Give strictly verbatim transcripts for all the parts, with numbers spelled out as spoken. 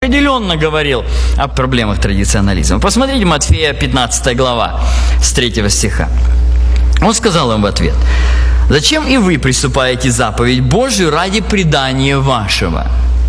определенно говорил о проблемах традиционализма. Посмотрите, Матфея пятнадцатая глава, с третьего стиха. Он сказал им в ответ: «Зачем и вы приступаете заповедь Божию ради предания вашего?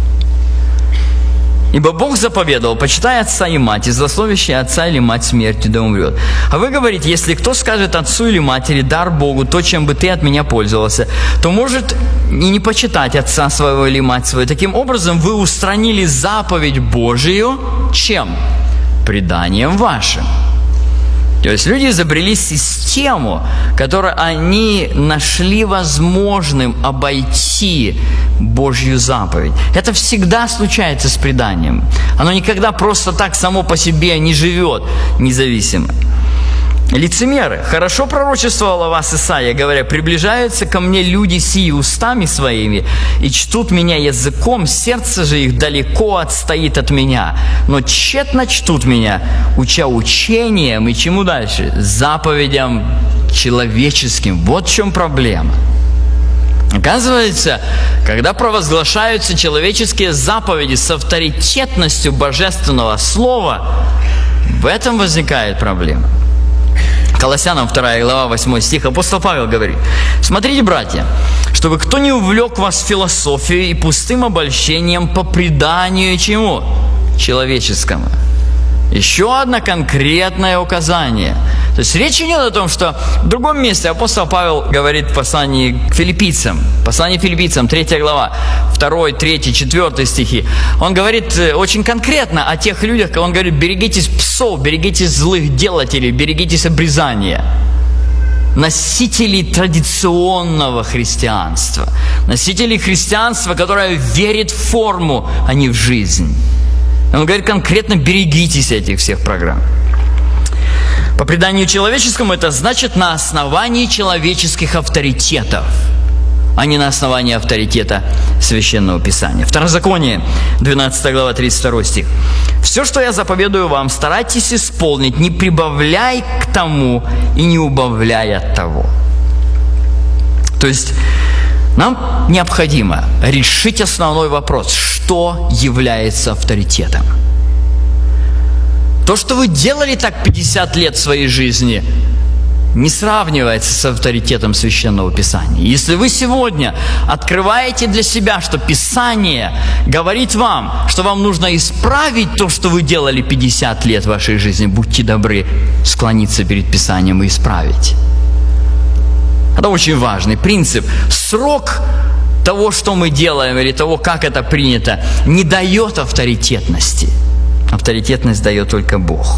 Ибо Бог заповедовал: почитай отца и мать, и злословящий отца или мать смертью да умрет. А вы говорите: если кто скажет отцу или матери: дар Богу, то, чем бы ты от меня пользовался, то может и не почитать отца своего или мать свою. Таким образом, вы устранили заповедь Божию чем? Преданием вашим». То есть люди изобрели систему, которую они нашли возможным обойти Божью заповедь. Это всегда случается с преданием. Оно никогда просто так само по себе не живет независимо. Лицемеры. Хорошо пророчествовал о вас Исаия, говоря: «Приближаются ко мне люди сии устами своими, и чтут меня языком, сердце же их далеко отстоит от меня. Но тщетно чтут меня, уча учением». И чему дальше? Заповедям человеческим. Вот в чем проблема. Оказывается, когда провозглашаются человеческие заповеди с авторитетностью божественного слова, в этом возникает проблема. Колоссянам вторая глава, восьмой стих, апостол Павел говорит: «Смотрите, братья, чтобы кто не увлек вас философией и пустым обольщением по преданию чему? Человеческому». Еще одно конкретное указание. То есть речь идет о том, что в другом месте апостол Павел говорит в послании к филиппийцам, послание филиппийцам, третья глава, второй, третий, четвертый стихи. Он говорит очень конкретно о тех людях, он говорит: берегитесь псов, берегитесь злых делателей, берегитесь обрезания. Носителей традиционного христианства. Носителей христианства, которое верит в форму, а не в жизнь. Он говорит конкретно: берегитесь этих всех программ. По преданию человеческому это значит на основании человеческих авторитетов, а не на основании авторитета Священного Писания. Второзаконие, двенадцатая глава, тридцать второй стих. «Все, что я заповедую вам, старайтесь исполнить, не прибавляй к тому и не убавляй от того». То есть нам необходимо решить основной вопрос: что является авторитетом? То, что вы делали так пятьдесят лет своей жизни, не сравнивается с авторитетом Священного Писания. Если вы сегодня открываете для себя, что Писание говорит вам, что вам нужно исправить то, что вы делали пятьдесят лет вашей жизни, будьте добры склониться перед Писанием и исправить. Это очень важный принцип. Срок того, что мы делаем, или того, как это принято, не дает авторитетности. Авторитетность дает только Бог.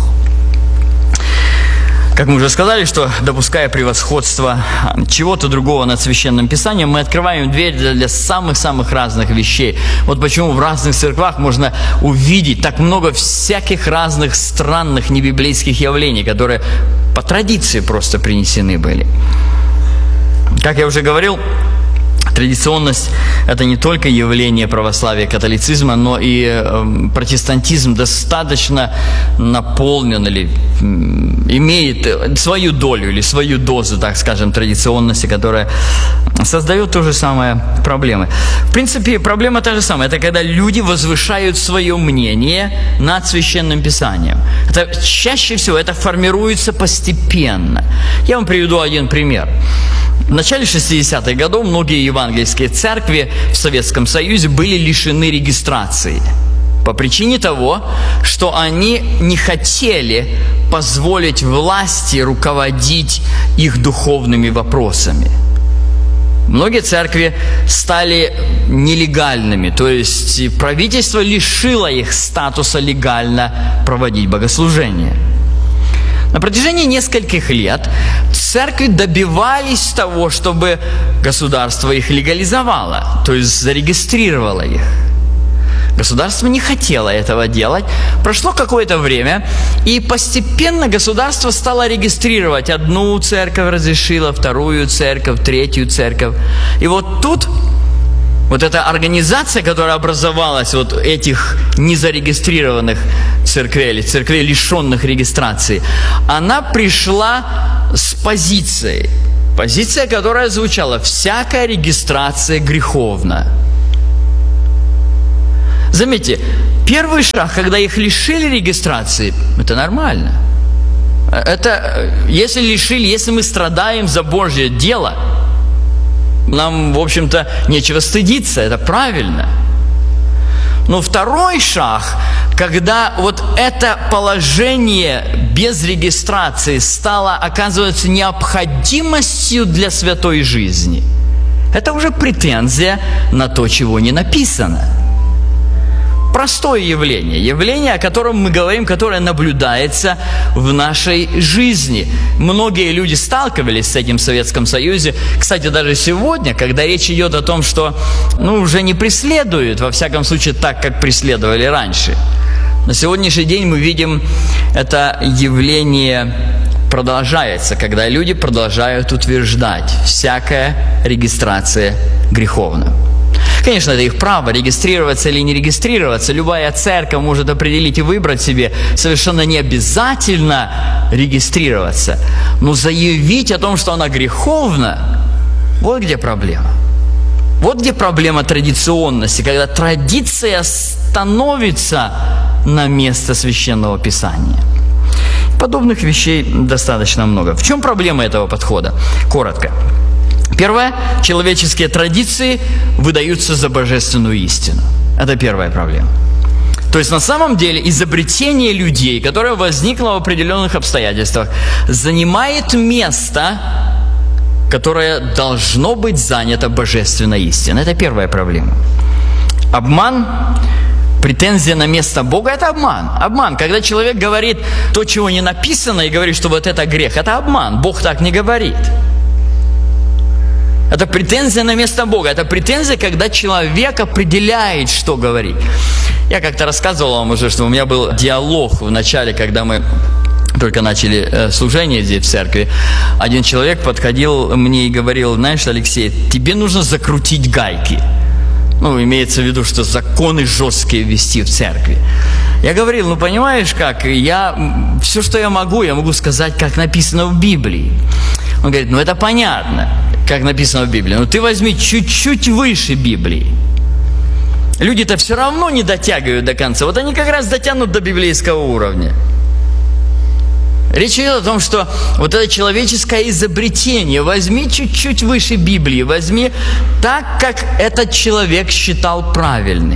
Как мы уже сказали, что допуская превосходство чего-то другого над Священным Писанием, мы открываем дверь для самых-самых разных вещей. Вот почему в разных церквах можно увидеть так много всяких разных странных небиблейских явлений, которые по традиции просто принесены были. Как я уже говорил, традиционность – это не только явление православия, католицизма, но и э, протестантизм достаточно наполнен или э, имеет свою долю или свою дозу, так скажем, традиционности, которая создает то же самое проблемы. В принципе, проблема та же самая. Это когда люди возвышают свое мнение над Священным Писанием. Это, чаще всего это формируется постепенно. Я вам приведу один пример. В начале шестидесятых годов многие евангельские церкви в Советском Союзе были лишены регистрации по причине того, что они не хотели позволить власти руководить их духовными вопросами. Многие церкви стали нелегальными, то есть правительство лишило их статуса легально проводить богослужение. На протяжении нескольких лет церкви добивались того, чтобы государство их легализовало, то есть зарегистрировало их. Государство не хотело этого делать. Прошло какое-то время, и постепенно государство стало регистрировать. Одну церковь разрешило, вторую церковь, третью церковь. И вот тут вот эта организация, которая образовалась вот этих незарегистрированных церквей, или церквей, лишенных регистрации, она пришла с позицией. Позиция, которая звучала: всякая регистрация греховна. Заметьте, первый шаг, когда их лишили регистрации, это нормально. Это, если лишили, если мы страдаем за Божье дело, нам, в общем-то, нечего стыдиться, это правильно. Но второй шаг, когда вот это положение без регистрации стало, оказывается, необходимостью для святой жизни, это уже претензия на то, чего не написано. Простое явление, явление, о котором мы говорим, которое наблюдается в нашей жизни. Многие люди сталкивались с этим в Советском Союзе. Кстати, даже сегодня, когда речь идет о том, что ну, уже не преследуют, во всяком случае, так, как преследовали раньше. На сегодняшний день мы видим, это явление продолжается, когда люди продолжают утверждать, всякая регистрация греховна. Конечно, это их право, регистрироваться или не регистрироваться. Любая церковь может определить и выбрать себе. Совершенно не обязательно регистрироваться. Но заявить о том, что она греховна, вот где проблема. Вот где проблема традиционности, когда традиция становится на место Священного Писания. Подобных вещей достаточно много. В чем проблема этого подхода? Коротко. Первое. Человеческие традиции выдаются за божественную истину. Это первая проблема. То есть на самом деле изобретение людей, которое возникло в определенных обстоятельствах, занимает место, которое должно быть занято божественной истиной. Это первая проблема. Обман, претензия на место Бога – это обман. Обман. Когда человек говорит то, чего не написано, и говорит, что вот это грех, это обман. Бог так не говорит. Это претензия на место Бога. Это претензия, когда человек определяет, что говорить. Я как-то рассказывал вам уже, что у меня был диалог в начале, когда мы только начали э, служение здесь в церкви. Один человек подходил мне и говорил: знаешь, Алексей, тебе нужно закрутить гайки. Ну, имеется в виду, что законы жесткие ввести в церкви. Я говорил: ну, понимаешь как, я, все, что я могу, я могу сказать, как написано в Библии. Он говорит: ну, это понятно, как написано в Библии, но ты возьми чуть-чуть выше Библии. Люди-то все равно не дотягивают до конца. Вот они как раз дотянут до библейского уровня. Речь идет о том, что вот это человеческое изобретение, возьми чуть-чуть выше Библии, возьми так, как этот человек считал правильным.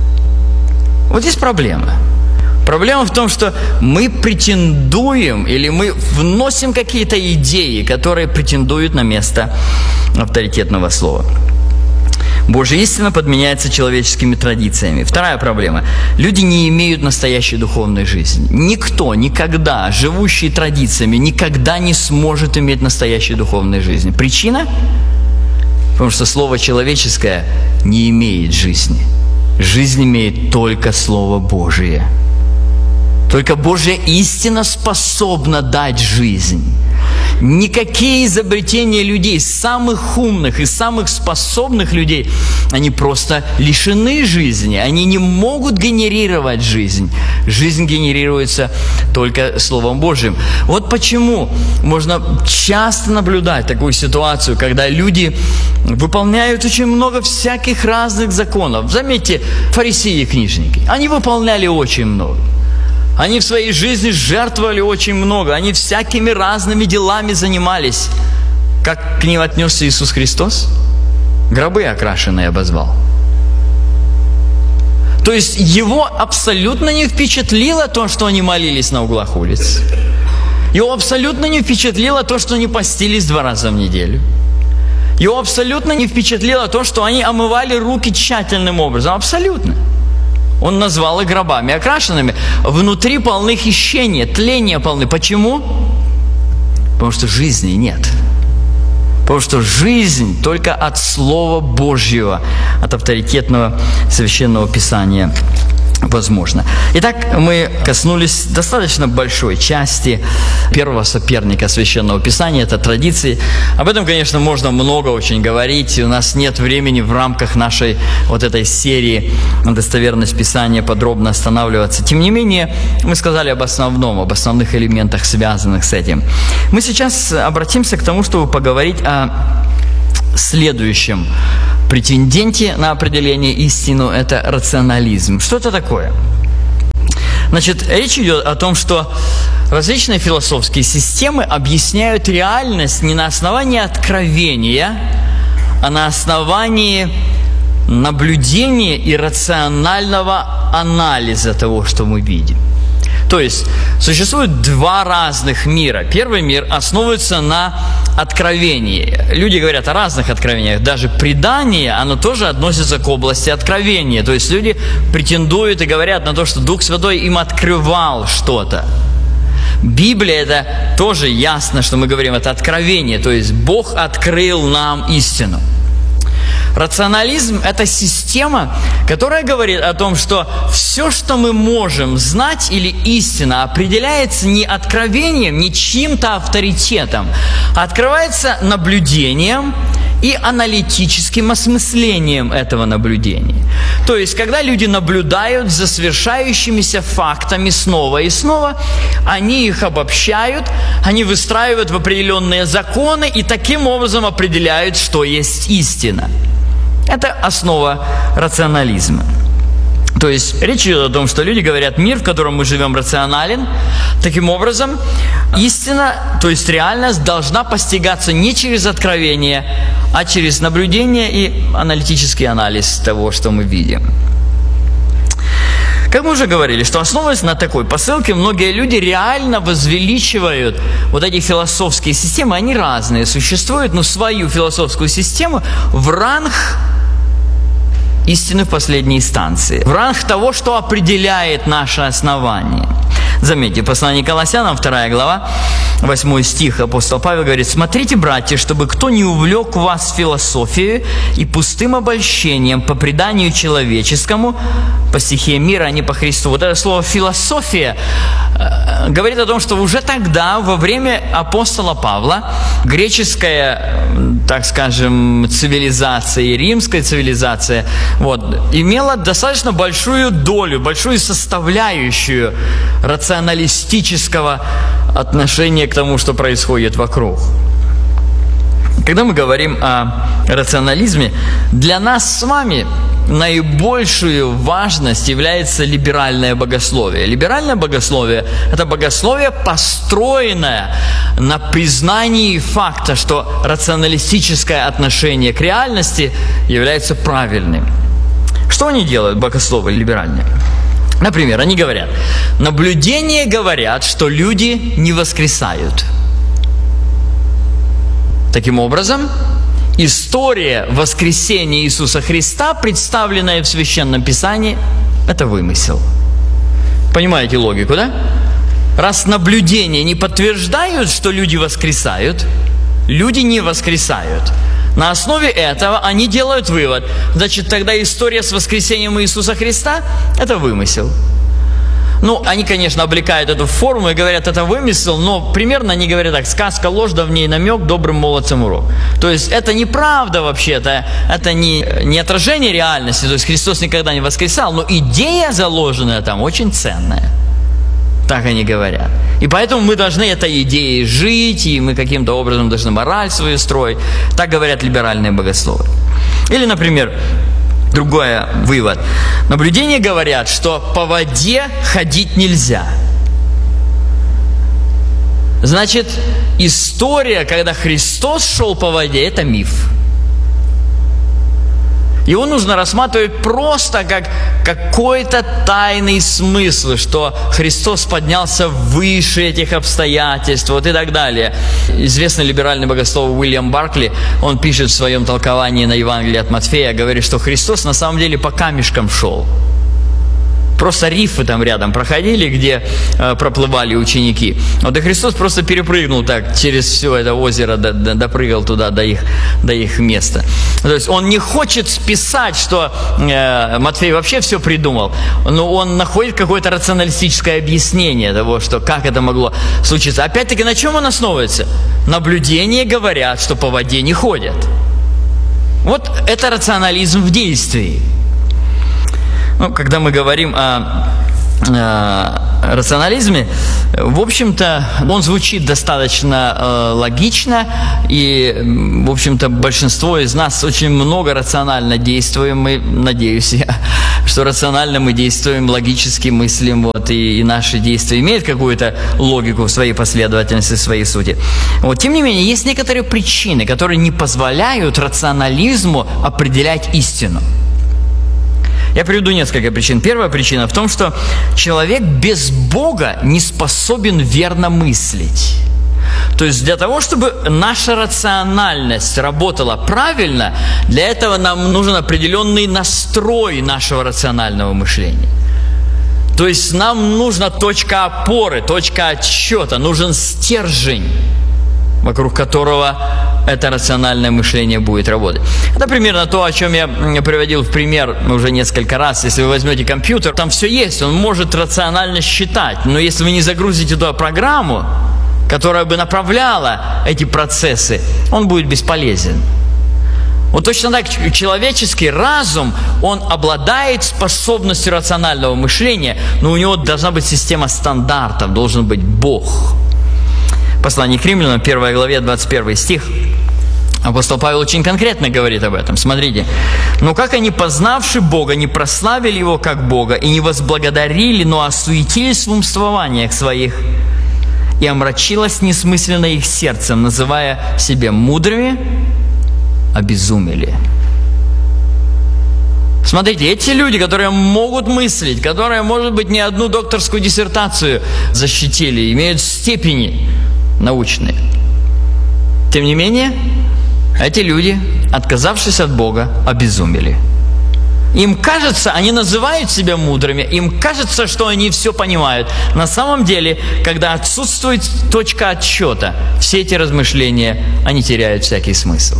Вот здесь проблема. Проблема в том, что мы претендуем или мы вносим какие-то идеи, которые претендуют на место авторитетного слова. Божья истина подменяется человеческими традициями. Вторая проблема. Люди не имеют настоящей духовной жизни. Никто, никогда, живущий традициями, никогда не сможет иметь настоящей духовной жизни. Причина? Потому что слово человеческое не имеет жизни. Жизнь имеет только Слово Божие. Только Божья истина способна дать жизнь. Никакие изобретения людей, самых умных и самых способных людей, они просто лишены жизни. Они не могут генерировать жизнь. Жизнь генерируется только Словом Божьим. Вот почему можно часто наблюдать такую ситуацию, когда люди выполняют очень много всяких разных законов. Заметьте, фарисеи и книжники. Они выполняли очень много. Они в своей жизни жертвовали очень много. Они всякими разными делами занимались. Как к ним отнесся Иисус Христос? Гробы окрашенные обозвал. То есть его абсолютно не впечатлило то, что они молились на углах улиц. Его абсолютно не впечатлило то, что они постились два раза в неделю. Его абсолютно не впечатлило то, что они омывали руки тщательным образом. Абсолютно. Он назвал их гробами окрашенными. Внутри полны хищения, тления полны. Почему? Потому что жизни нет. Потому что жизнь только от Слова Божьего, от авторитетного Священного Писания возможно. Итак, мы коснулись достаточно большой части первого соперника Священного Писания, это традиции. Об этом, конечно, можно много очень говорить. У нас нет времени в рамках нашей вот этой серии «Достоверность Писания» подробно останавливаться. Тем не менее, мы сказали об основном, об основных элементах, связанных с этим. Мы сейчас обратимся к тому, чтобы поговорить о следующем претенденте на определение истины – это рационализм. Что это такое? Значит, речь идет о том, что различные философские системы объясняют реальность не на основании откровения, а на основании наблюдения и рационального анализа того, что мы видим. То есть, существует два разных мира. Первый мир основывается на откровении. Люди говорят о разных откровениях. Даже предание, оно тоже относится к области откровения. То есть, люди претендуют и говорят на то, что Дух Святой им открывал что-то. Библия – это тоже ясно, что мы говорим, это откровение. То есть, Бог открыл нам истину. Рационализм – это система, которая говорит о том, что все, что мы можем знать или истина, определяется не откровением, не чьим-то авторитетом, а открывается наблюдением и аналитическим осмыслением этого наблюдения. То есть, когда люди наблюдают за совершающимися фактами снова и снова, они их обобщают, они выстраивают в определенные законы и таким образом определяют, что есть истина. Это основа рационализма. То есть речь идет о том, что люди говорят, мир, в котором мы живем, рационален. Таким образом, истина, то есть реальность, должна постигаться не через откровение, а через наблюдение и аналитический анализ того, что мы видим. Как мы уже говорили, что основываясь на такой посылке, многие люди реально возвеличивают вот эти философские системы, они разные, существуют, но свою философскую систему в ранг истины в последней инстанции, в ранг того, что определяет наше основание. Заметьте, послание Колоссянам, вторая глава, восьмой стих, апостол Павел говорит: «Смотрите, братья, чтобы кто не увлек вас философией и пустым обольщением по преданию человеческому, по стихии мира, а не по Христу». Вот это слово «философия» э, говорит о том, что уже тогда, во время апостола Павла, греческая, так скажем, цивилизация и римская цивилизация вот, имела достаточно большую долю, большую составляющую рационалистического отношения к тому, что происходит вокруг. Когда мы говорим о рационализме, для нас с вами наибольшую важность является либеральное богословие. Либеральное богословие – это богословие, построенное на признании факта, что рационалистическое отношение к реальности является правильным. Что они делают, богословы либеральные? Например, они говорят, наблюдения говорят, что люди не воскресают. Таким образом, история воскресения Иисуса Христа, представленная в Священном Писании, это вымысел. Понимаете логику, да? Раз наблюдения не подтверждают, что люди воскресают, люди не воскресают. На основе этого они делают вывод, значит, тогда история с воскресением Иисуса Христа – это вымысел. Ну, они, конечно, облекают эту форму и говорят, это вымысел, но примерно они говорят так: сказка ложь, да в ней намек, добрым молодцам урок. То есть это неправда вообще-то, это не, не отражение реальности, то есть Христос никогда не воскресал, но идея, заложенная там, очень ценная. Так они говорят. И поэтому мы должны этой идеей жить, и мы каким-то образом должны мораль свою строить. Так говорят либеральные богословы. Или, например, другой вывод. Наблюдения говорят, что по воде ходить нельзя. Значит, история, когда Христос шел по воде, это миф. Его нужно рассматривать просто как какой-то тайный смысл, что Христос поднялся выше этих обстоятельств, вот и так далее. Известный либеральный богослов Уильям Баркли, он пишет в своем толковании на Евангелие от Матфея, говорит, что Христос на самом деле по камешкам шел. Просто рифы там рядом проходили, где э, проплывали ученики. Вот и Христос просто перепрыгнул так через все это озеро, до, до, допрыгал туда до их, до их места. То есть он не хочет списать, что э, Матфей вообще все придумал, но он находит какое-то рационалистическое объяснение того, что как это могло случиться. Опять-таки, на чем он основывается? Наблюдения говорят, что по воде не ходят. Вот это рационализм в действии. Ну, когда мы говорим о э, рационализме, в общем-то, он звучит достаточно э, логично, и, в общем-то, большинство из нас очень много рационально действуем, мы, надеюсь я, что рационально мы действуем, логически мыслим, вот, и, и наши действия имеют какую-то логику в своей последовательности, в своей сути. Вот, тем не менее, есть некоторые причины, которые не позволяют рационализму определять истину. Я приведу несколько причин. Первая причина в том, что человек без Бога не способен верно мыслить. То есть для того, чтобы наша рациональность работала правильно, для этого нам нужен определенный настрой нашего рационального мышления. То есть нам нужна точка опоры, точка отсчета, нужен стержень, вокруг которого это рациональное мышление будет работать. Это примерно то, о чем я приводил в пример уже несколько раз. Если вы возьмете компьютер, там все есть, он может рационально считать, но если вы не загрузите туда программу, которая бы направляла эти процессы, он будет бесполезен. Вот точно так человеческий разум, он обладает способностью рационального мышления, но у него должна быть система стандартов, должен быть Бог. Послание к Римлянам, первой главе, двадцать первый стих. Апостол Павел очень конкретно говорит об этом. Смотрите. «Но как они, познавши Бога, не прославили Его как Бога, и не возблагодарили, но осуетились в умствованиях своих, и омрачилось несмысленно их сердцем, называя себя мудрыми, обезумели». Смотрите, эти люди, которые могут мыслить, которые, может быть, не одну докторскую диссертацию защитили, имеют степени научные. Тем не менее, эти люди, отказавшись от Бога, обезумели. Им кажется, они называют себя мудрыми, им кажется, что они все понимают. На самом деле, когда отсутствует точка отсчета, все эти размышления, они теряют всякий смысл.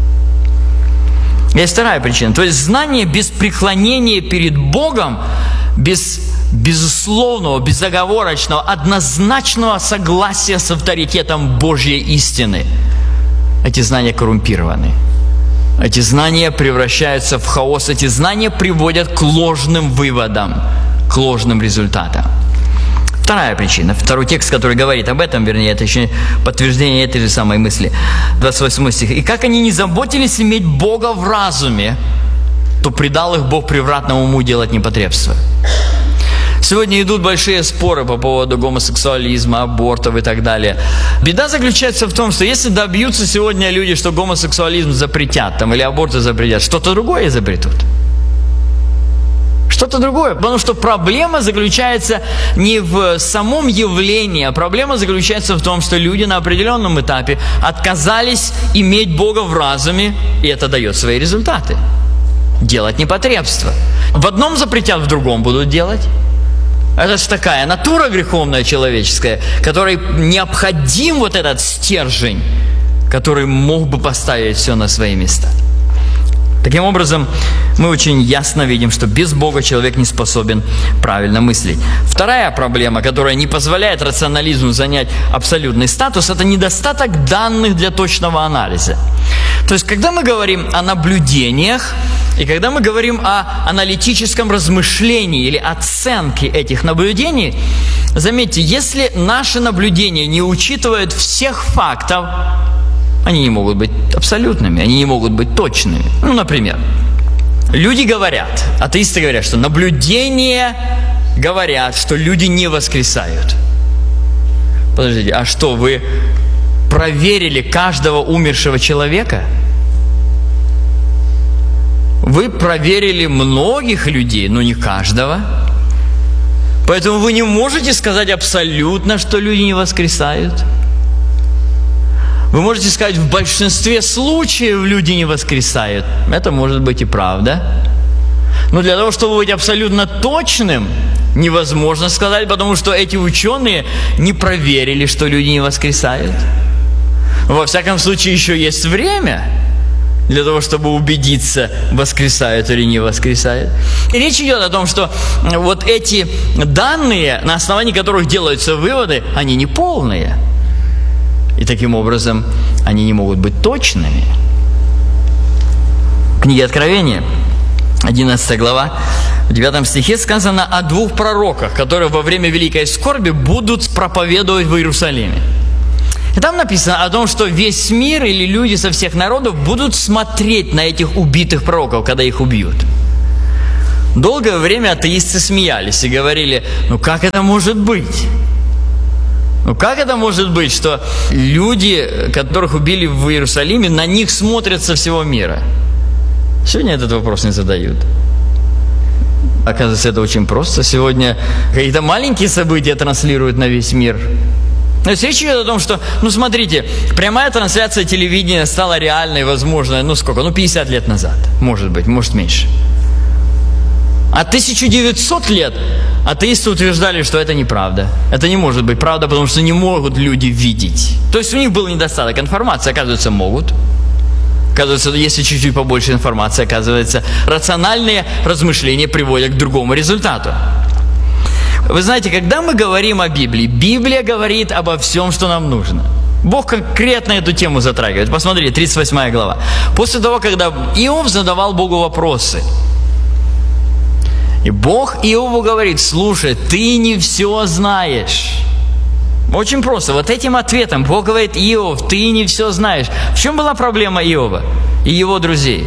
Есть вторая причина. То есть знание без преклонения перед Богом, без безусловного, безоговорочного, однозначного согласия с авторитетом Божьей истины. Эти знания коррумпированы. Эти знания превращаются в хаос. Эти знания приводят к ложным выводам, к ложным результатам. Вторая причина, второй текст, который говорит об этом, вернее, это еще подтверждение этой же самой мысли. двадцать восьмой стих. «И как они не заботились иметь Бога в разуме, то предал их Бог превратному уму делать непотребство». Сегодня идут большие споры по поводу гомосексуализма, абортов и так далее. Беда заключается в том, что если добьются сегодня люди, что гомосексуализм запретят там, или аборты запретят, что-то другое изобретут. Что-то другое. Потому что проблема заключается не в самом явлении, а проблема заключается в том, что люди на определенном этапе отказались иметь Бога в разуме, и это дает свои результаты. Делать непотребство. В одном запретят, в другом будут делать. Это же такая натура греховная человеческая, которой необходим вот этот стержень, который мог бы поставить все на свои места. Таким образом, мы очень ясно видим, что без Бога человек не способен правильно мыслить. Вторая проблема, которая не позволяет рационализму занять абсолютный статус, это недостаток данных для точного анализа. То есть, когда мы говорим о наблюдениях, и когда мы говорим о аналитическом размышлении или оценке этих наблюдений, заметьте, если наши наблюдения не учитывают всех фактов, они не могут быть абсолютными, они не могут быть точными. Ну, например, люди говорят, атеисты говорят, что наблюдения говорят, что люди не воскресают. Подождите, а что, вы проверили каждого умершего человека? Вы проверили многих людей, но не каждого. Поэтому вы не можете сказать абсолютно, что люди не воскресают. Вы можете сказать, в большинстве случаев люди не воскресают. Это может быть и правда. Но для того, чтобы быть абсолютно точным, невозможно сказать, потому что эти ученые не проверили, что люди не воскресают. Во всяком случае, еще есть время для того, чтобы убедиться, воскресают или не воскресают. И речь идет о том, что вот эти данные, на основании которых делаются выводы, они не полные. И таким образом они не могут быть точными. В книге Откровения, одиннадцатая глава, в девятом стихе сказано о двух пророках, которые во время великой скорби будут проповедовать в Иерусалиме. И там написано о том, что весь мир или люди со всех народов будут смотреть на этих убитых пророков, когда их убьют. Долгое время атеисты смеялись и говорили: ну как это может быть? Ну как это может быть, что люди, которых убили в Иерусалиме, на них смотрят со всего мира? Сегодня этот вопрос не задают. Оказывается, это очень просто. Сегодня какие-то маленькие события транслируют на весь мир. То есть речь идет о том, что, ну смотрите, прямая трансляция телевидения стала реальной, возможной, ну сколько, ну пятьдесят лет назад, может быть, может меньше. А тысяча девятьсот лет атеисты утверждали, что это неправда. Это не может быть правда, потому что не могут люди видеть. То есть у них был недостаток информации, оказывается, могут. Оказывается, если чуть-чуть побольше информации, оказывается, рациональные размышления приводят к другому результату. Вы знаете, когда мы говорим о Библии, Библия говорит обо всем, что нам нужно. Бог конкретно эту тему затрагивает. Посмотрите, тридцать восьмая глава. После того, когда Иов задавал Богу вопросы, и Бог Иову говорит: слушай, ты не все знаешь. Очень просто. Вот этим ответом Бог говорит: Иов, ты не все знаешь. В чем была проблема Иова и его друзей?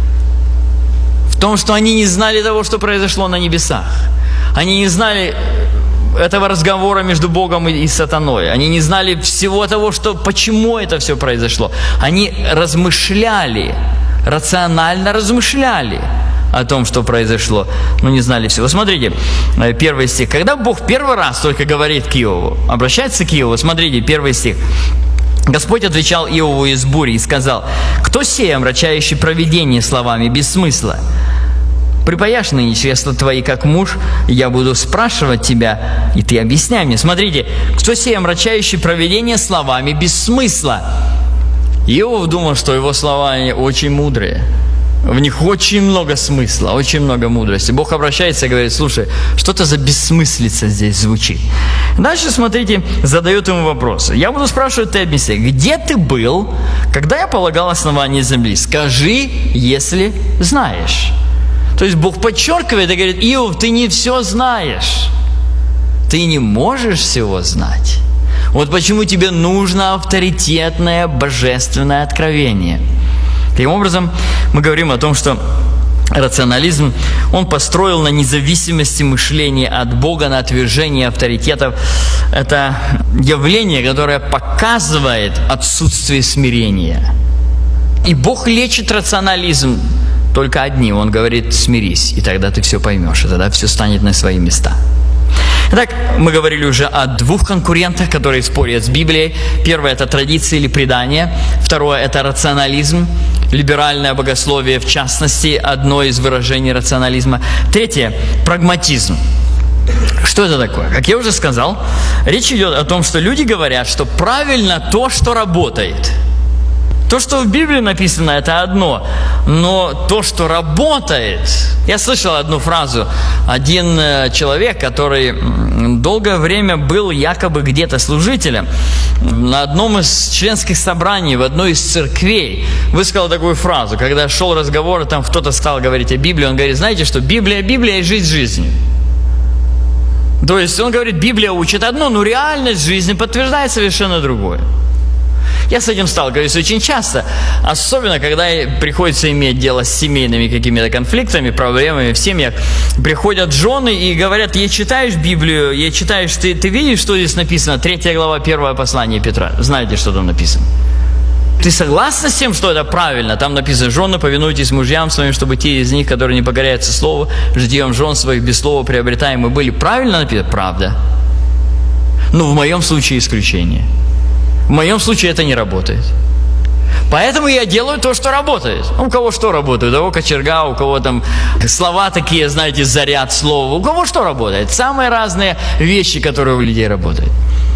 В том, что они не знали того, что произошло на небесах. Они не знали этого разговора между Богом и сатаной. Они не знали всего того, что, почему это все произошло. Они размышляли, рационально размышляли о том, что произошло, но не знали всего. Смотрите, первый стих. Когда Бог первый раз только говорит к Иову, обращается к Иову, смотрите, первый стих. Господь отвечал Иову из бури и сказал: кто сей, омрачающий провидение словами без смысла? Припаяшь ныне чресла твои, как муж, и я буду спрашивать тебя, и ты объясняй мне. Смотрите, кто сей, омрачающий провидение словами без смысла? Иов думал, что его слова они очень мудрые. В них очень много смысла, очень много мудрости. Бог обращается и говорит: слушай, что-то за бессмыслица здесь звучит. Дальше, смотрите, задает ему вопросы. Я буду спрашивать, ты объясни, где ты был, когда я полагал основание земли? Скажи, если знаешь. То есть Бог подчеркивает и говорит: Иов, ты не все знаешь. Ты не можешь всего знать. Вот почему тебе нужно авторитетное божественное откровение. Таким образом, мы говорим о том, что рационализм, он построил на независимости мышления от Бога, на отвержении авторитетов. Это явление, которое показывает отсутствие смирения. И Бог лечит рационализм только одним. Он говорит: смирись, и тогда ты все поймешь, и тогда все станет на свои места. Итак, мы говорили уже о двух конкурентах, которые спорят с Библией. Первое – это традиция или предание. Второе – это рационализм, либеральное богословие, в частности, одно из выражений рационализма. Третье – прагматизм. Что это такое? Как я уже сказал, речь идет о том, что люди говорят, что правильно то, что работает. То, что в Библии написано, это одно, но то, что работает... Я слышал одну фразу. Один человек, который долгое время был якобы где-то служителем, на одном из членских собраний, в одной из церквей, высказал такую фразу. Когда шел разговор, там кто-то стал говорить о Библии, он говорит: знаете что, Библия, Библия и жизнь жизнью. То есть он говорит, Библия учит одно, но реальность жизни подтверждает совершенно другое. Я с этим сталкиваюсь очень часто, особенно когда приходится иметь дело с семейными какими-то конфликтами, проблемами в семьях. Приходят жены и говорят: ей читаешь Библию, ей читаешь, ты, ты видишь, что здесь написано? Третья глава, первое послание Петра. Знаете, что там написано? Ты согласна с тем, что это правильно? Там написано: жены, повинуйтесь мужьям своим, чтобы те из них, которые не покоряются слову, житием жен своих без слова приобретаемы были. Правильно написано? Правда. Но в моем случае исключение. В моем случае это не работает. Поэтому я делаю то, что работает. У кого что работает? У кого кочерга, у кого там слова такие, знаете, заряд слова. У кого что работает? Самые разные вещи, которые у людей работают.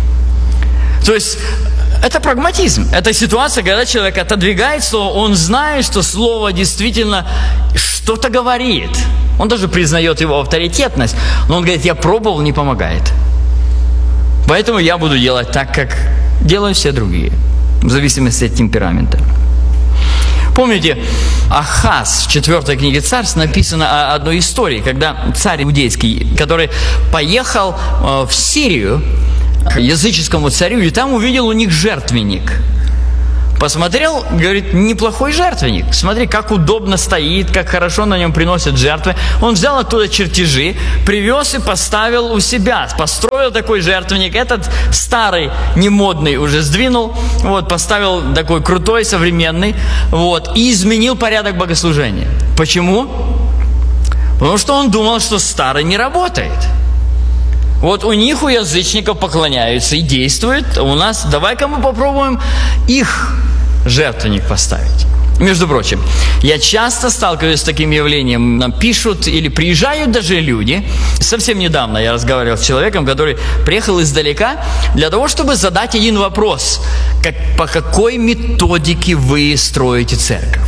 То есть это прагматизм. Это ситуация, когда человек отодвигает слово, он знает, что слово действительно что-то говорит. Он даже признает его авторитетность, но он говорит: я пробовал, не помогает. Поэтому я буду делать так, как делают все другие, в зависимости от темперамента. Помните, Ахаз в четвертой книге Царств написано о одной истории, когда царь иудейский, который поехал в Сирию к языческому царю, и там увидел у них жертвенник. Посмотрел, говорит, неплохой жертвенник. Смотри, как удобно стоит, как хорошо на нем приносят жертвы. Он взял оттуда чертежи, привез и поставил у себя. Построил такой жертвенник. Этот старый, немодный уже сдвинул, вот, поставил такой крутой, современный, вот, и изменил порядок богослужения. Почему? Потому что он думал, что старый не работает. Вот у них, у язычников поклоняются и действуют. У нас, давай-ка мы попробуем их жертвенник поставить. Между прочим, я часто сталкиваюсь с таким явлением. Нам пишут или приезжают даже люди. Совсем недавно я разговаривал с человеком, который приехал издалека для того, чтобы задать один вопрос. Как, по какой методике вы строите церковь?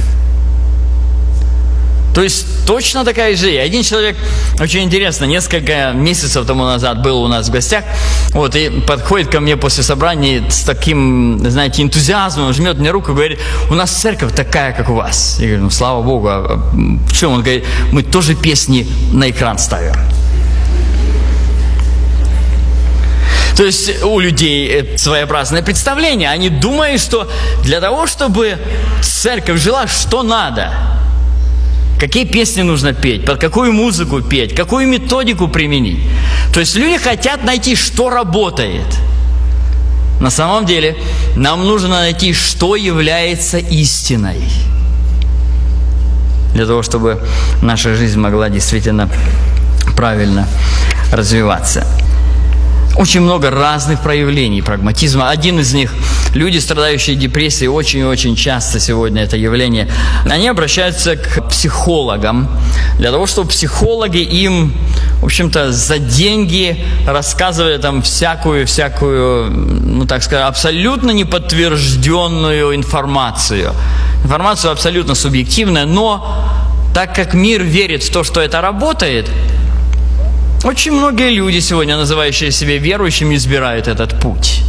То есть точно такая же. Один человек, очень интересно, несколько месяцев тому назад был у нас в гостях, вот, и подходит ко мне после собрания с таким, знаете, энтузиазмом, жмет мне руку и говорит, у нас церковь такая, как у вас. Я говорю, ну, слава Богу, а в чем? Он говорит, мы тоже песни на экран ставим. То есть у людей своеобразное представление. Они думают, что для того, чтобы церковь жила, что надо? Какие песни нужно петь, под какую музыку петь, какую методику применить. То есть люди хотят найти, что работает. На самом деле нам нужно найти, что является истиной. Для того, чтобы наша жизнь могла действительно правильно развиваться. Очень много разных проявлений прагматизма. Один из них, люди, страдающие депрессией, очень-очень часто сегодня это явление, они обращаются к психологам, для того, чтобы психологи им, в общем-то, за деньги рассказывали там всякую-всякую, ну так сказать, абсолютно неподтвержденную информацию. Информацию абсолютно субъективную, но так как мир верит в то, что это работает, очень многие люди сегодня, называющие себя верующими, избирают этот путь.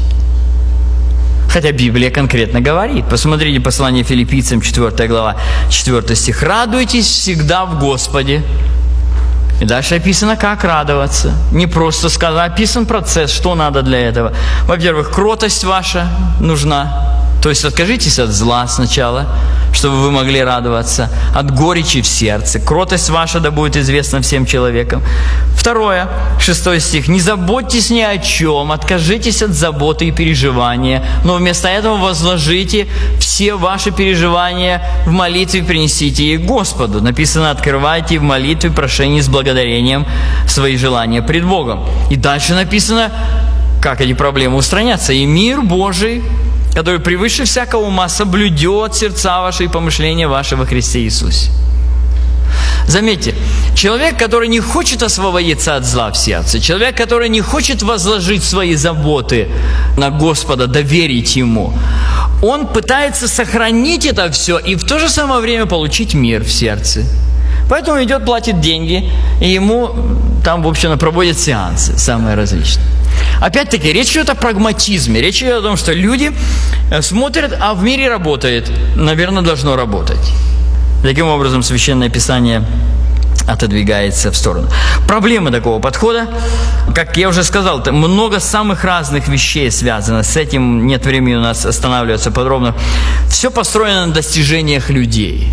Хотя Библия конкретно говорит. Посмотрите послание Филиппийцам, четвёртая глава, четвёртый стих. «Радуйтесь всегда в Господе». И дальше описано, как радоваться. Не просто сказать, описан процесс, что надо для этого. Во-первых, кротость ваша нужна. То есть откажитесь от зла сначала, чтобы вы могли радоваться, от горечи в сердце. Кротость ваша да будет известна всем человекам. Второе, шестой стих. «Не заботьтесь ни о чем, откажитесь от заботы и переживания, но вместо этого возложите все ваши переживания в молитве, принесите их Господу». Написано, открывайте в молитве прошение с благодарением свои желания пред Богом. И дальше написано, как эти проблемы устранятся. «И мир Божий, который превыше всякого ума, соблюдет сердца ваши и помышления ваши во Христе Иисусе». Заметьте, человек, который не хочет освободиться от зла в сердце, человек, который не хочет возложить свои заботы на Господа, доверить Ему, он пытается сохранить это все и в то же самое время получить мир в сердце. Поэтому идет, платит деньги, и ему там, в общем, проводят сеансы самые различные. Опять-таки, речь идет о прагматизме. Речь идет о том, что люди смотрят, а в мире работает. Наверное, должно работать. Таким образом, Священное Писание отодвигается в сторону. Проблемы такого подхода, как я уже сказал, много самых разных вещей связано с этим. Нет времени у нас останавливаться подробно. Все построено на достижениях людей.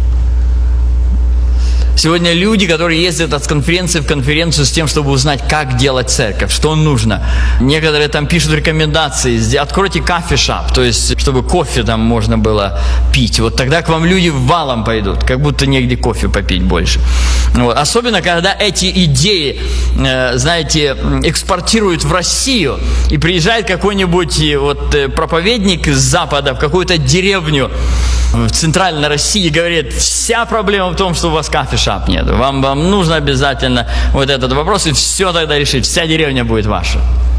Сегодня люди, которые ездят от конференции в конференцию с тем, чтобы узнать, как делать церковь, что нужно. Некоторые там пишут рекомендации. Откройте кофе-шап, то есть, чтобы кофе там можно было пить. Вот тогда к вам люди валом пойдут, как будто негде кофе попить больше. Вот. Особенно, когда эти идеи, э, знаете, экспортируют в Россию, и приезжает какой-нибудь вот, проповедник из Запада в какую-то деревню в центральной России и говорит, вся проблема в том, что у вас кофе-шап нет. Вам, вам нужно обязательно вот этот вопрос, и все тогда решить. Вся деревня будет ваша.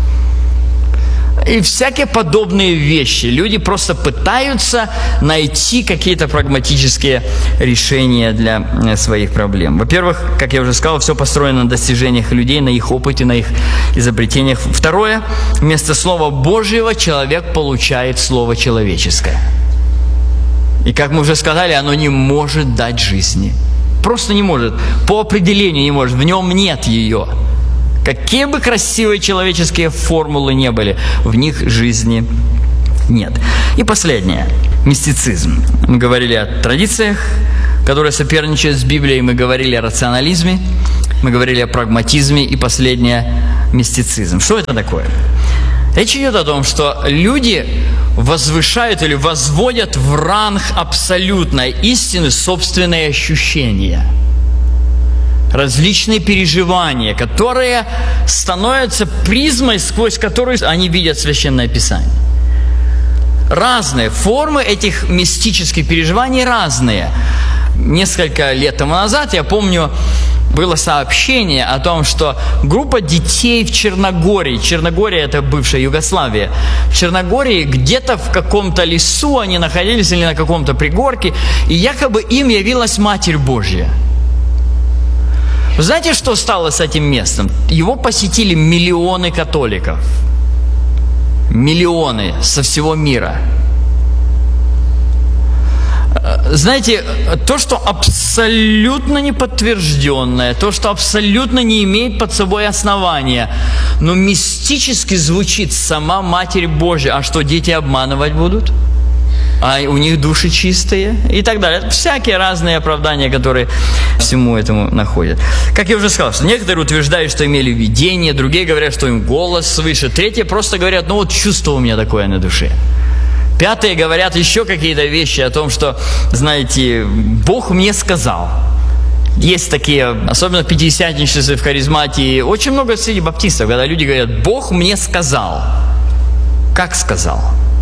И всякие подобные вещи. Люди просто пытаются найти какие-то прагматические решения для своих проблем. Во-первых, как я уже сказал, все построено на достижениях людей, на их опыте, на их изобретениях. Второе, вместо слова Божьего человек получает слово человеческое. И, как мы уже сказали, оно не может дать жизни. Просто не может. По определению не может. В нем нет ее. Какие бы красивые человеческие формулы не были, в них жизни нет. И последнее. Мистицизм. Мы говорили о традициях, которые соперничают с Библией. Мы говорили о рационализме. Мы говорили о прагматизме. И последнее – мистицизм. Что это такое? Речь идет о том, что люди возвышают или возводят в ранг абсолютной истины собственные ощущения, различные переживания, которые становятся призмой, сквозь которую они видят Священное Писание. Разные формы этих мистических переживаний разные. Несколько лет тому назад, я помню, было сообщение о том, что группа детей в Черногории, Черногория – это бывшая Югославия, в Черногории где-то в каком-то лесу они находились или на каком-то пригорке, и якобы им явилась Матерь Божья. Вы знаете, что стало с этим местом? Его посетили миллионы католиков. Миллионы со всего мира. Знаете, то, что абсолютно неподтвержденное, то, что абсолютно не имеет под собой основания, но мистически звучит сама Матерь Божья. А что, дети обманывать будут? А у них души чистые? И так далее. Это всякие разные оправдания, которые всему этому находят. Как я уже сказал, что некоторые утверждают, что имели видение, другие говорят, что им голос свыше, третьи просто говорят, ну вот чувство у меня такое на душе. Пятые говорят еще какие-то вещи о том, что, знаете, Бог мне сказал. Есть такие, особенно в пятидесятничестве, в харизматии, очень много среди баптистов, когда люди говорят, Бог мне сказал. Как сказал?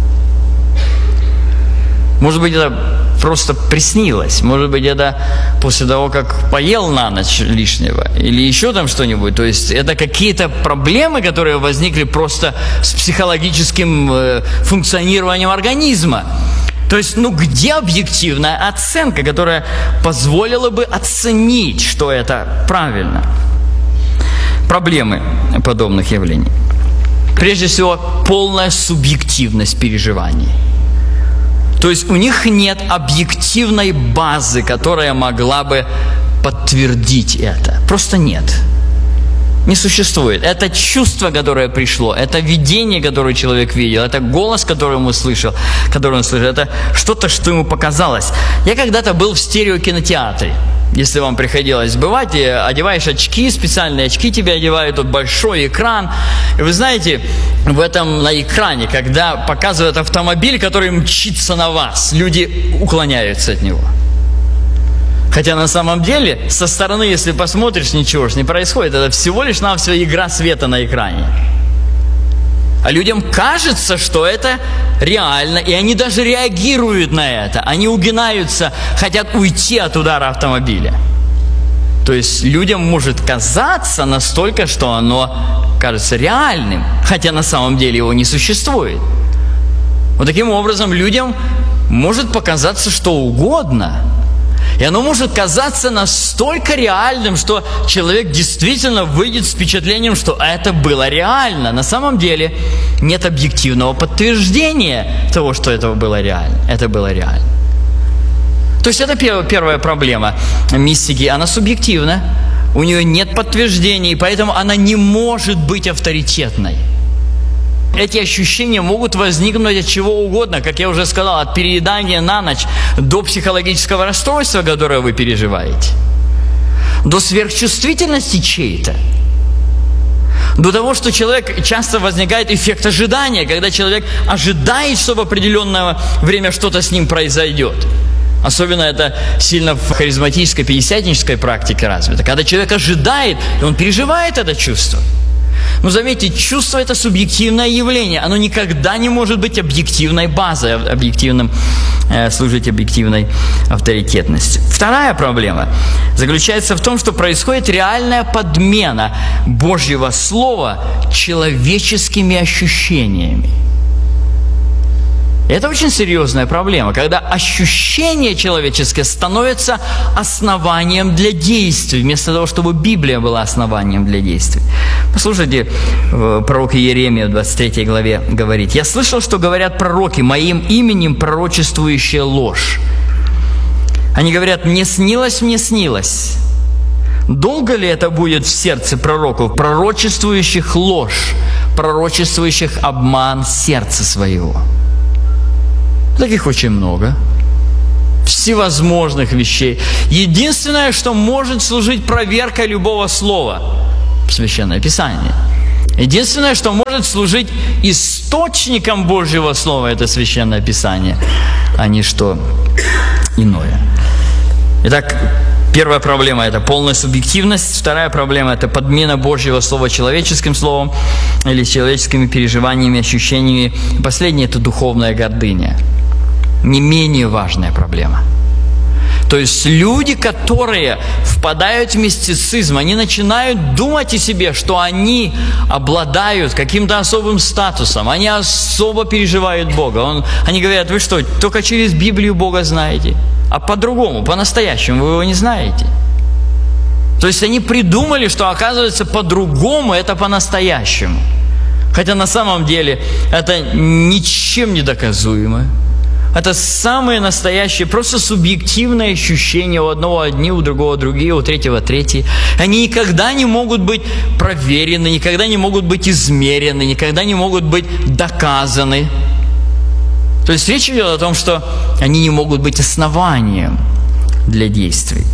Может быть, это просто приснилось. Может быть, это после того, как поел на ночь лишнего. Или еще там что-нибудь. То есть, это какие-то проблемы, которые возникли просто с психологическим э, функционированием организма. То есть, ну, где объективная оценка, которая позволила бы оценить, что это правильно? Проблемы подобных явлений. Прежде всего, полная субъективность переживаний. То есть у них нет объективной базы, которая могла бы подтвердить это. Просто нет. Не существует. Это чувство, которое пришло, это видение, которое человек видел, это голос, который ему слышал, который он слышал, это что-то, что ему показалось. Я когда-то был в стереокинотеатре. Если вам приходилось бывать, и одеваешь очки, специальные очки тебе одевают, тут большой экран. И вы знаете, в этом на экране, когда показывают автомобиль, который мчится на вас, люди уклоняются от него. Хотя на самом деле, со стороны, если посмотришь, ничего ж не происходит. Это всего лишь навсего игра света на экране. А людям кажется, что это реально, и они даже реагируют на это. Они угинаются, хотят уйти от удара автомобиля. То есть людям может казаться настолько, что оно кажется реальным, хотя на самом деле его не существует. Вот таким образом людям может показаться что угодно. И оно может казаться настолько реальным, что человек действительно выйдет с впечатлением, что это было реально. На самом деле нет объективного подтверждения того, что это было реально. Это было реально. То есть это первая проблема мистики. Она субъективна, у нее нет подтверждений, поэтому она не может быть авторитетной. Эти ощущения могут возникнуть от чего угодно, как я уже сказал, от переедания на ночь до психологического расстройства, которое вы переживаете, до сверхчувствительности чьей-то, до того, что человек часто возникает эффект ожидания, когда человек ожидает, что в определенное время что-то с ним произойдет. Особенно это сильно в харизматической, пятидесятнической практике развито, когда человек ожидает, и он переживает это чувство. Но заметьте, чувство – это субъективное явление. Оно никогда не может быть объективной базой, объективным, э, служить объективной авторитетностью. Вторая проблема заключается в том, что происходит реальная подмена Божьего Слова человеческими ощущениями. Это очень серьезная проблема, когда ощущение человеческое становится основанием для действий, вместо того, чтобы Библия была основанием для действий. Послушайте, пророк Иеремия в двадцать третьей главе говорит: «Я слышал, что говорят пророки, моим именем пророчествующая ложь. Они говорят: «Мне снилось, мне снилось». Долго ли это будет в сердце пророков, пророчествующих ложь, пророчествующих обман сердца своего? Таких очень много. Всевозможных вещей. Единственное, что может служить проверкой любого слова – Священное Писание. Единственное, что может служить источником Божьего Слова – это Священное Писание, а не что иное. Итак, первая проблема – это полная субъективность. Вторая проблема – это подмена Божьего Слова человеческим словом или человеческими переживаниями, ощущениями. И последнее – это духовная гордыня. Не менее важная проблема. То есть люди, которые впадают в мистицизм, они начинают думать о себе, что они обладают каким-то особым статусом, они особо переживают Бога. Он, они говорят: вы что, только через Библию Бога знаете? А по-другому, по-настоящему вы его не знаете. То есть они придумали, что, оказывается, по-другому это по-настоящему. Хотя на самом деле это ничем не доказуемо. Это самые настоящие, просто субъективные ощущения. У одного одни, у другого другие, у третьего третьи. Они никогда не могут быть проверены, никогда не могут быть измерены, никогда не могут быть доказаны. То есть речь идет о том, что они не могут быть основанием для действий.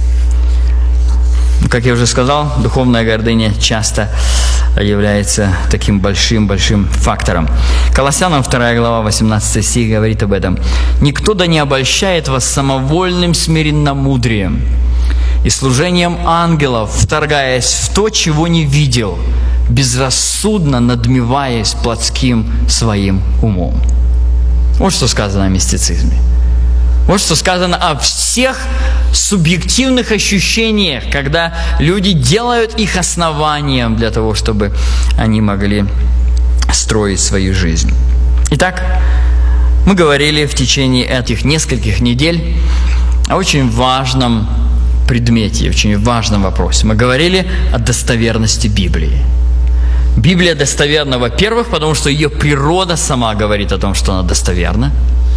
Как я уже сказал, духовная гордыня часто является таким большим-большим фактором. Колоссянам вторая глава, восемнадцатый стих говорит об этом. «Никто да не обольщает вас самовольным смиренномудрием и служением ангелов, вторгаясь в то, чего не видел, безрассудно надмеваясь плотским своим умом». Вот что сказано о мистицизме. Вот что сказано о всех субъективных ощущениях, когда люди делают их основанием для того, чтобы они могли строить свою жизнь. Итак, мы говорили в течение этих нескольких недель о очень важном предмете, очень важном вопросе. Мы говорили о достоверности Библии. Библия достоверна, во-первых, потому что ее природа сама говорит о том, что она достоверна.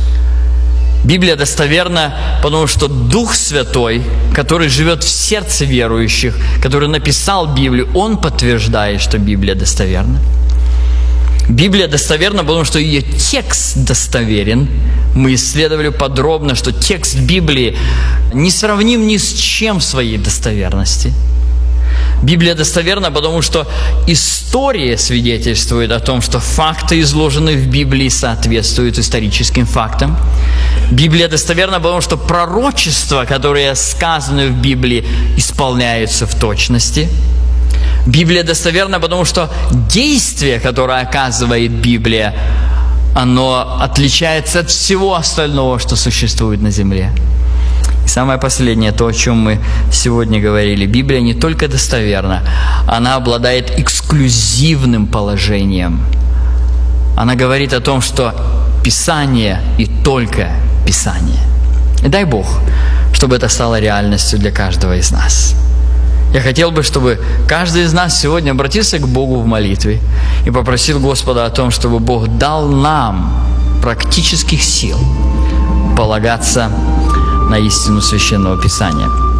Библия достоверна, потому что Дух Святой, который живет в сердце верующих, который написал Библию, Он подтверждает, что Библия достоверна. Библия достоверна, потому что ее текст достоверен. Мы исследовали подробно, что текст Библии не сравним ни с чем в своей достоверности. Библия достоверна, потому что история свидетельствует о том, что факты, изложенные в Библии, соответствуют историческим фактам. Библия достоверна, потому что пророчества, которые сказаны в Библии, исполняются в точности. Библия достоверна, потому что действие, которое оказывает Библия, оно отличается от всего остального, что существует на земле. И самое последнее, то, о чем мы сегодня говорили. Библия не только достоверна, она обладает эксклюзивным положением. Она говорит о том, что Писание и только Писание. И дай Бог, чтобы это стало реальностью для каждого из нас. Я хотел бы, чтобы каждый из нас сегодня обратился к Богу в молитве и попросил Господа о том, чтобы Бог дал нам практических сил полагаться на истину Священного Писания.